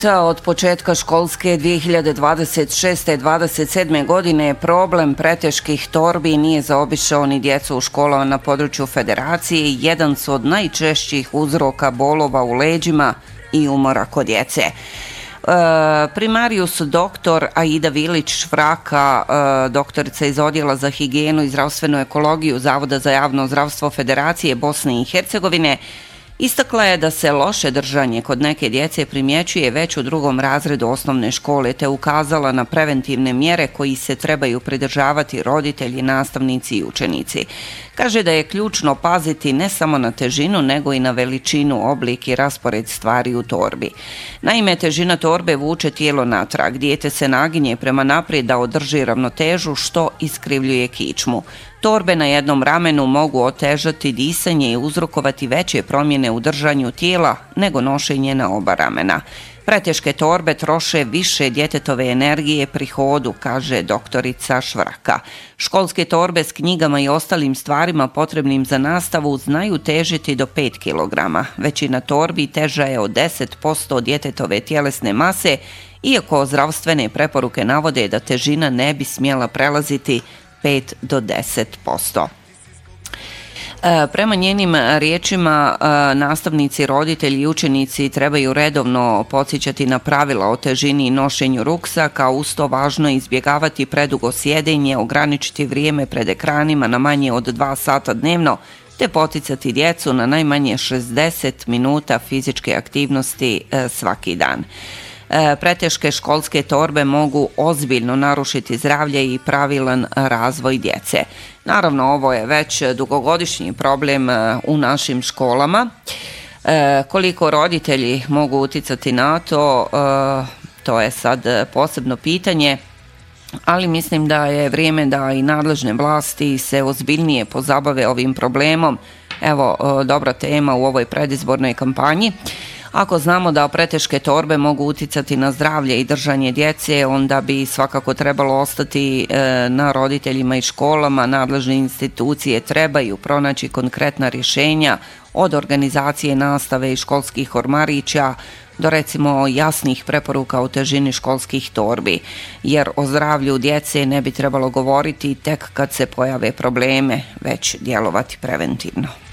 Od početka školske 2026-27. godine problem preteških torbi nije zaobišao ni djecu u školama na području Federacije i jedan su od najčešćih uzroka bolova u leđima i umora kod djece. Primarius doktor Aida Vilić-Švraka, doktorica iz Odjela za higijenu i zdravstvenu ekologiju Zavoda za javno zdravstvo Federacije Bosne i Hercegovine, istakla je da se loše držanje kod neke djece primjećuje već u 2. razredu osnovne škole, te ukazala na preventivne mjere koji se trebaju pridržavati roditelji, nastavnici i učenici. Kaže da je ključno paziti ne samo na težinu, nego i na veličinu, oblik i raspored stvari u torbi. Naime, težina torbe vuče tijelo natrag, dijete se naginje prema naprijed da održi ravnotežu, što iskrivljuje kičmu. Torbe na jednom ramenu mogu otežati disanje i uzrokovati veće promjene u držanju tijela nego nošenje na oba ramena. Preteške torbe troše više djetetove energije pri hodu, kaže doktorica Švraka. Školske torbe s knjigama i ostalim stvarima potrebnim za nastavu znaju težiti do 5 kg. Većina torbi teža je od 10% djetetove tjelesne mase, iako zdravstvene preporuke navode da težina ne bi smjela prelaziti 5 do 10%. Prema njenim riječima, nastavnici, roditelji i učenici trebaju redovno podsjećati na pravila o težini i nošenju ruksaka, uz to važno je izbjegavati predugo sjedenje, ograničiti vrijeme pred ekranima na manje od 2 sata dnevno, te poticati djecu na najmanje 60 minuta fizičke aktivnosti svaki dan. Preteške školske torbe mogu ozbiljno narušiti zdravlje i pravilan razvoj djece. Naravno, ovo je već dugogodišnji problem u našim školama. Koliko roditelji mogu uticati na to, to je sad posebno pitanje, ali mislim da je vrijeme da i nadležne vlasti se ozbiljnije pozabave ovim problemom. Evo, dobra tema u ovoj predizbornoj kampanji. Ako znamo da preteške torbe mogu uticati na zdravlje i držanje djece, onda bi svakako trebalo ostati na roditeljima i školama. Nadležne institucije trebaju pronaći konkretna rješenja, od organizacije nastave i školskih ormarića do recimo jasnih preporuka o težini školskih torbi, jer o zdravlju djece ne bi trebalo govoriti tek kad se pojave probleme, već djelovati preventivno.